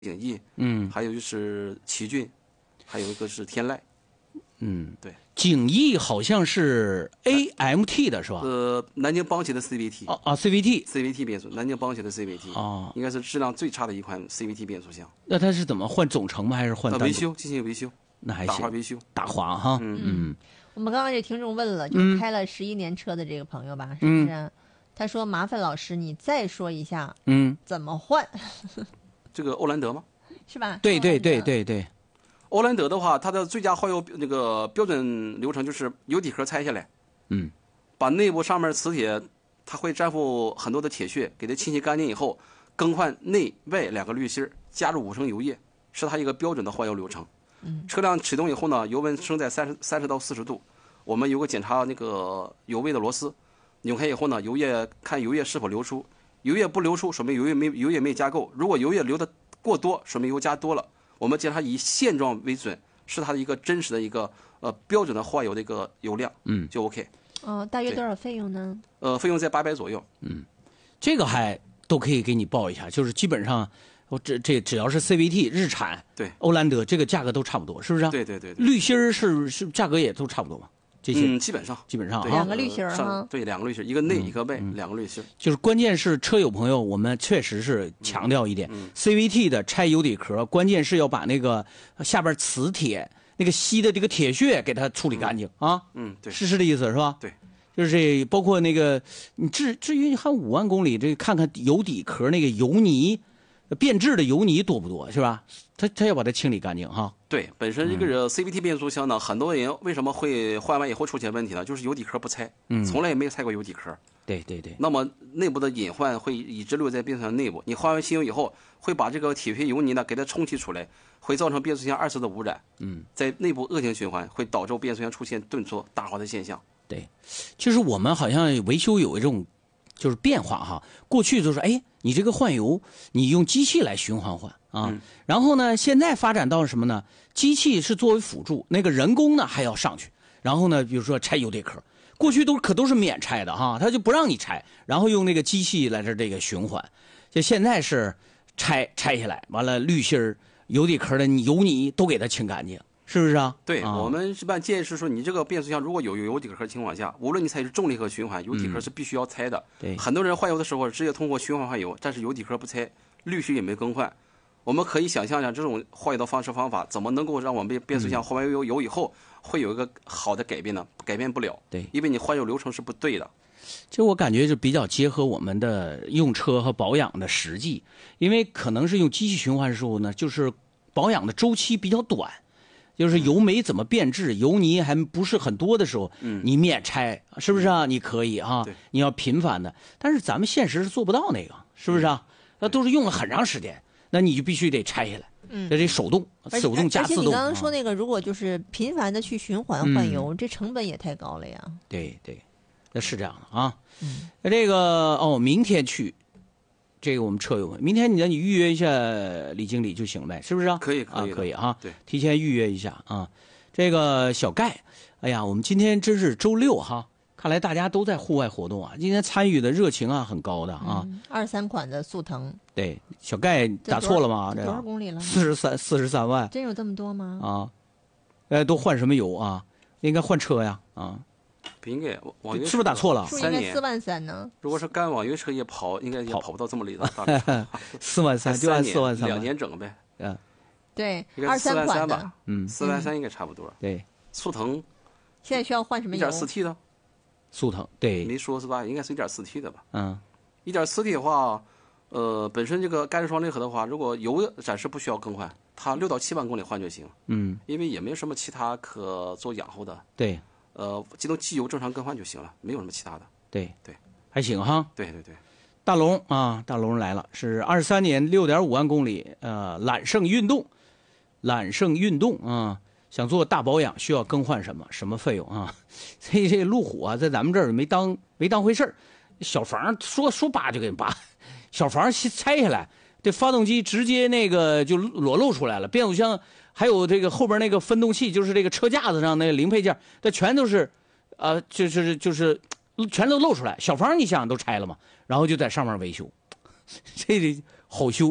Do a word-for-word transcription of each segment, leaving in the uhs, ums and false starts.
景逸， 嗯， 还有就是奇骏，还有一个是天籁。 嗯， 对， 景逸好像是 A M T 的是吧？ 呃，南京邦汽的 C V T。 啊啊 ，C V T。C V T 变速，南京邦汽的 C V T。 哦， 应该是质量最差的一款 C V T 变速箱。 那它是怎么换总成吗？还是换单呃维修进行维修？ 那还行， 打滑维修， 打滑哈。 嗯嗯。 我们刚刚有听众问了，就是开了十一年车的这个朋友吧，是不是、啊？他说：“麻烦老师，你再说一下， 嗯， 怎么换？ 这个欧蓝德吗？ 是吧？ 对对对对对。 欧蓝德的话，它的最佳换油那个标准流程就是油底壳拆下来， 嗯， 把内部上面磁铁，它会粘附很多的铁屑，给它清洗干净以后，更换内外两个滤芯，加入五升油液，是它一个标准的换油流程。 嗯， 车辆启动以后呢，油温升在三十三十到四十度，我们有个检查那个油位的螺丝，扭开以后呢，油液看油液是否流出，油液不流出，说明油液没油液没加够；如果油液流的过多，说明油加多了。我们检查以现状为准，是它的一个真实的一个呃标准的换油的一个油量， 嗯， 就 OK。 哦，大约多少费用呢？ 呃，费用在八百左右。 嗯，这个还都可以给你报一下，就是基本上我这这只要是 C V T 日产， 对， 欧蓝德这个价格都差不多，是不是、啊？ 对对对对。 滤芯儿是是价格也都差不多吗？这些嗯，基本上基本上两个滤芯儿哈， 对，两个滤芯，一个内、 嗯、 一个外，两个滤芯。 就是关键是车友朋友，我们确实是强调一点、 嗯嗯、 ，C V T 的拆油底壳，关键是要把那个下边磁铁那个吸的这个铁屑给它处理干净、 嗯、 啊。 嗯，对， 是是这意思是吧？ 对， 就是这包括那个你至至于还五万公里，这看看油底壳那个油泥。变质的油泥多不多，是吧？他他要把它清理干净哈。 对，本身这个 C V T 变速箱呢，嗯、很多人为什么会换完以后出现问题呢？就是油底壳不拆， 嗯， 从来也没拆过油底壳。 对对对。 那么内部的隐患会一直留在变速箱内部。你换完新油以后，会把这个铁屑油泥呢给它冲洗出来，会造成变速箱二次的污染。 嗯， 在内部恶性循环，会导致变速箱出现顿挫、打滑的现象。 对，就是我们好像维修有一种就是变化哈。过去就是哎。你这个换油，你用机器来循环换啊、嗯，然后呢，现在发展到什么呢？机器是作为辅助，那个人工呢还要上去。然后呢，比如说拆油底壳，过去都可都是免拆的哈，他就不让你拆，然后用那个机器来这这个循环。就现在是拆拆下来，完了滤芯儿、油底壳的油泥都给它清干净。是不是啊？ 对、 啊、 我们一般建议是说，你这个变速箱如果有油底壳的情况下，无论你采取重力和循环，油底壳是必须要拆的。 嗯、对， 很多人换油的时候直接通过循环换油，但是油底壳不拆，滤芯也没更换。我们可以想象一下这种换油的方式方法，怎么能够让我们变速箱换完油油以后会有一个好的改变呢？改变不了。 对， 因为你换油流程是不对的。 就我感觉就比较结合我们的用车和保养的实际，因为可能是用机器循环的时候呢，就是保养的周期比较短。就是油没怎么变质，油泥还不是很多的时候， 嗯， 你免拆是不是啊？你可以啊，你要频繁的，但是咱们现实是做不到那个，是不是啊？那都是用了很长时间，那你就必须得拆下来， 嗯， 这得手动，手动加自动。 而且你刚刚说那个，如果就是频繁的去循环换油， 嗯、 这成本也太高了呀。 对对，那是这样的啊。 嗯， 那这个哦，明天去。这个我们车友，明天你你预约一下李经理就行呗，是不是啊？ 可以，可以， 啊、可以哈。 对， 提前预约一下啊。这个小盖，哎呀，我们今天真是周六哈，看来大家都在户外活动啊，今天参与的热情啊很高的啊。 嗯、二三款的速腾。 对，小盖打错了吗？ 这多少公里了？ 四十三，四十三万。 真有这么多吗？ 啊，呃，都换什么油啊？应该换车呀啊。 不应该，网约是不是打错了？ 是不是应该四万三呢？ 如果是干网约车也跑，应该也跑不到这么里的。 四万三就按四万三， 两年整呗。 嗯， 对，二三款的， 嗯， 四万三应该差不多。 对， 速腾现在需要换什么油？ 一点四 T 的， 速腾对， 没说是吧？应该是一点四 T 的吧？ 嗯， 一点四 T 的话，呃，本身这个干式双离合的话，如果油暂时不需要更换，它六到七万公里换就行。 嗯， 因为也没有什么其他可做养护的。 对。 呃，机动机油正常更换就行了，没有什么其他的。 对对， 还行哈。 对对对， 大龙啊，大龙来了，是二三年六点五万公里，呃，揽胜运动，揽胜运动啊，想做大保养需要更换什么什么费用啊？所以这路虎啊，在咱们这儿没当没当回事儿，小房说说扒就给扒，小房拆下来，这发动机直接那个就裸露出来了，变速箱。还有这个后边那个分动器，就是这个车架子上那个零配件，这全都是，呃，就是就是全都露出来。小房你想想都拆了嘛，然后就在上面维修，这得好修。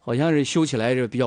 好像是修起来这比较